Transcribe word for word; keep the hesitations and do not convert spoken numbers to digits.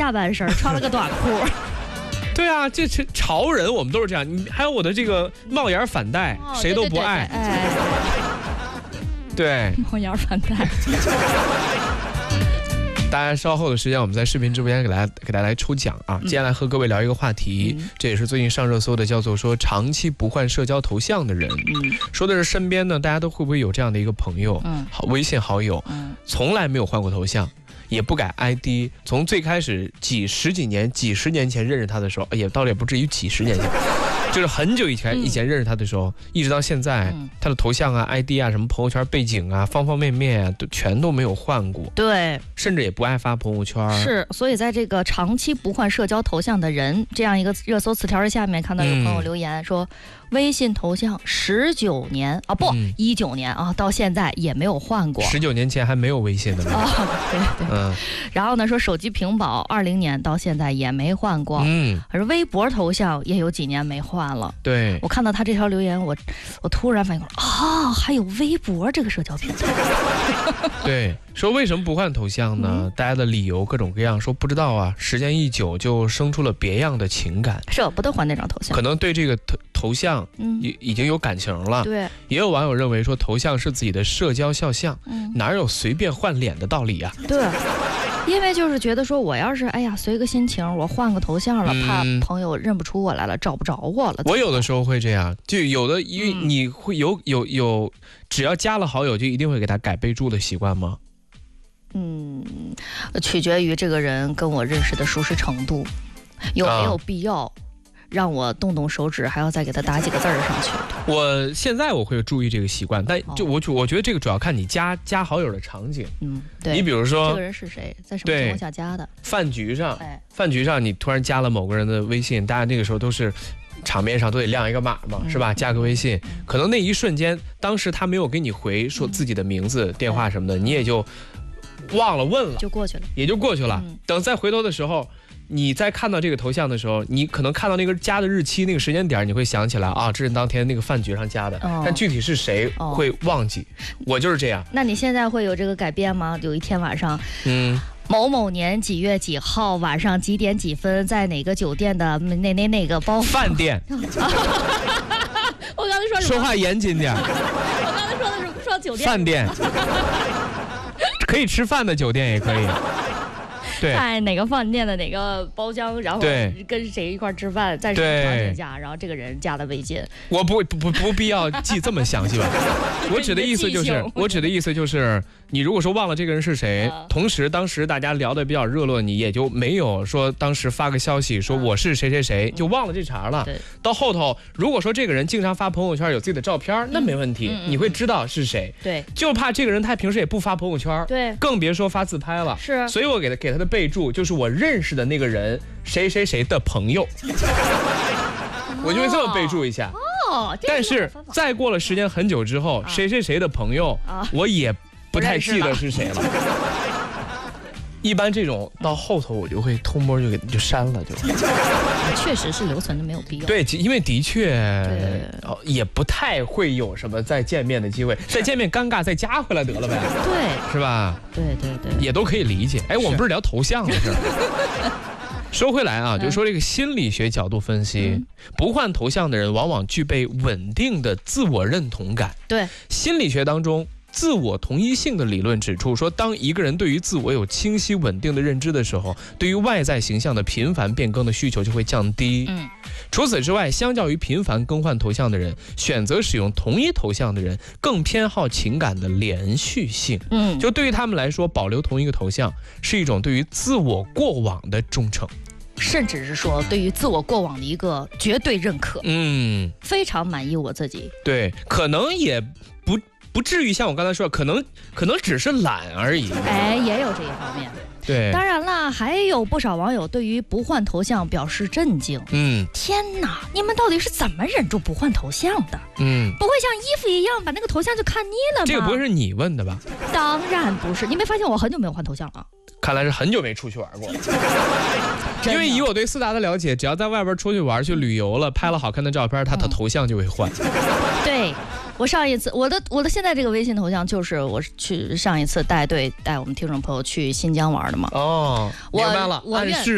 下半身，穿了个短裤。 对啊，这是潮人，我们都是这样。你还有我的这个帽檐反带，哦、谁都不爱。 对对对对哎， 对， 帽檐反带。 大家稍后的时间，我们在视频直播间给大家给大家来抽奖啊！接下来和各位聊一个话题，嗯、这也是最近上热搜的，叫做说长期不换社交头像的人。嗯，说的是身边呢，大家都会不会有这样的一个朋友，嗯，好，微信好友，嗯，从来没有换过头像。也不改 I D， 从最开始几十几年、几十年前认识他的时候，也倒也不至于几十年前，就是很久以前以前认识他的时候，一直到现在，他的头像啊、I D 啊、什么朋友圈背景啊、方方面面啊，都全都没有换过。 对， 甚至也不爱发朋友圈。 是，所以在这个长期不换社交头像的人这样一个热搜词条的下面，看到有朋友留言说，微信头像十九年啊，不，一九年啊，到现在也没有换过。 十九年前还没有微信的呢。 啊，对对。嗯，然后呢，说手机屏保二零年到现在也没换过，嗯，而微博头像也有几年没换了。 对， 我看到他这条留言，我我突然反应过来，啊，还有微博这个社交平台。 对，说为什么不换头像呢？嗯、大家的理由各种各样，说不知道啊，时间一久就生出了别样的情感， 舍不得换那张头像， 可能对这个头头像已已经有感情了。 对， 也有网友认为说头像是自己的社交肖像，嗯、哪有随便换脸的道理啊？ 对。因为就是觉得说，我要是哎呀随个心情，我换个头像了，嗯、怕朋友认不出我来了，找不着我了。 我有的时候会这样，就有的因为你会有有有，只要加了好友，就一定会给他改备注的习惯吗？ 嗯，取决于这个人跟我认识的熟识程度，有没有必要。啊，让我动动手指，还要再给他打几个字儿上去。 我现在我会注意这个习惯，但就我我觉得这个主要看你加加好友的场景。 嗯，对。 你比如说， 这个人是谁，在什么情况下加的？ 饭局上，哎，饭局上你突然加了某个人的微信，大家那个时候都是场面上都得亮一个码嘛，嗯、是吧？加个微信，嗯、可能那一瞬间，当时他没有给你回说自己的名字、嗯、电话什么的，你也就忘了问了， 就过去了， 也就过去了。嗯、等再回头的时候。你在看到这个头像的时候，你可能看到那个加的日期、那个时间点，你会想起来啊，这是当天那个饭局上加的，哦、但具体是谁会忘记。哦、我就是这样。 那你现在会有这个改变吗？有一天晚上，嗯，某某年几月几号晚上几点几分，在哪个酒店的那那那个包饭店？ 我刚才说什么？ 说话严谨点。 我刚才说的是说酒店。 饭店。可以吃饭的酒店也可以。 在哪个饭店的哪个包厢，然后跟谁一块吃饭，在什么场景下，然后这个人加的微信。 我不不不不必要记这么详细吧。我指的意思就是，我指的意思就是，你如果说忘了这个人是谁，啊、同时当时大家聊得比较热络，你也就没有说当时发个消息说我是谁谁谁，啊、就忘了这茬了。到后头，如果说这个人经常发朋友圈有自己的照片，那没问题，嗯、你会知道是谁。 对， 就怕这个人他平时也不发朋友圈， 对， 更别说发自拍了。 是， 所以我给他给他的备注就是我认识的那个人谁谁谁的朋友，我就会这么备注一下。 哦， 但是再过了时间很久之后，啊、谁谁谁的朋友，啊、我也不太记得是谁了。一般这种到后头我就会偷摸就给就删了，就确实是留存的没有必要。 对，因为的确哦也不太会有什么再见面的机会，再见面尴尬再加回来得了呗。 对， 是吧？ 对对对， 也都可以理解。哎，我们不是聊头像的事儿。说回来啊，就说这个心理学角度分析，嗯、不换头像的人往往具备稳定的自我认同感。 对， 心理学当中。自我同一性的理论指出说，当一个人对于自我有清晰稳定的认知的时候，对于外在形象的频繁变更的需求就会降低。嗯，除此之外，相较于频繁更换头像的人，选择使用同一头像的人更偏好情感的连续性。嗯，就对于他们来说，保留同一个头像是一种对于自我过往的忠诚， 甚至是说对于自我过往的一个绝对认可。嗯，非常满意我自己。 对，可能也不。不至于像我刚才说，可能可能只是懒而已。 哎，也有这一方面。 对， 当然了，还有不少网友对于不换头像表示震惊。嗯，天哪，你们到底是怎么忍住不换头像的？嗯，不会像衣服一样把那个头像就看腻了吗？ 这个不会是你问的吧？ 当然不是，你没发现我很久没有换头像了？ 看来是很久没出去玩过。因为以我对思达的了解，只要在外边出去玩去旅游了，拍了好看的照片，他的头像就会换。 对。我上一次，我的我的现在这个微信头像就是我去上一次带队带我们听众朋友去新疆玩的嘛。 哦，明白了，暗示